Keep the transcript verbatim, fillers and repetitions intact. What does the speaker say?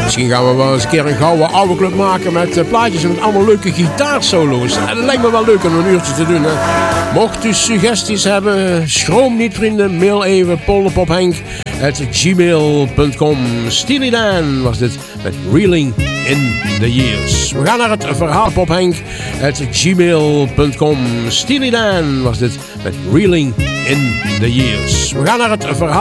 Misschien gaan we wel eens een keer een gouden oude club maken met uh, plaatjes met allemaal leuke gitaarsolo's. En dat lijkt me wel leuk om een uurtje te doen. Hè. Mocht u suggesties hebben, schroom niet vrienden, mail even polderpophenk at gmail punt com. Steely Dan was dit met Reeling in the Years. We gaan naar het verhaal pophenk at gmail punt com. Steely Dan was dit met Reeling in the Years. We gaan naar het verhaal.